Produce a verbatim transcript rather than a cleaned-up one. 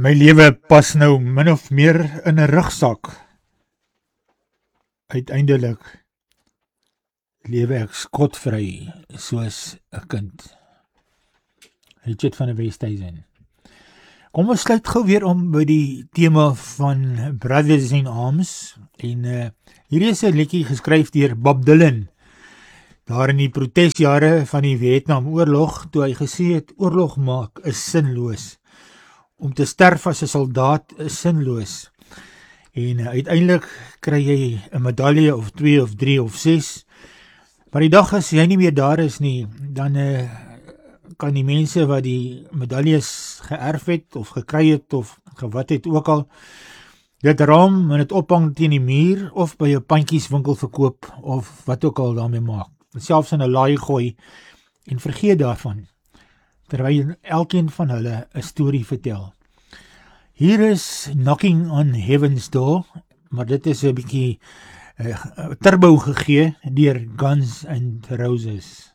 My lewe pas nou min of meer in 'n rugsak. Uiteindelik lewe ek skotvry soos 'n kind. Richard van der Westhuizen. Kom ons sluit gou weer om by die tema van Brothers in Arms. En uh, hierdie is 'n liedjie geskryf deur Bob Dylan. Daar in die protesjare van die Vietnamoorlog, toe hy gesê het, oorlog maak is sinloos. Om te sterf as 'n soldaat is sinloos. En uh, uiteindelik kry jy 'n medalje of twee of drie of ses. Maar die dag as jy nie meer daar is nie, dan uh, kan die mense wat die medaljes geërf het of gekry het of gewat het ook al, dit raam en dit ophang teen die muur of by 'n pandjieswinkel verkoop of wat ook al daarmee maak. Selfs in 'n laai gooi en vergeet daarvan, terwyl elkeen van hulle 'n storie vertel. Hier is Knocking on Heaven's Door, maar dit is 'n bietjie uh, turbo gegee deur Guns and Roses.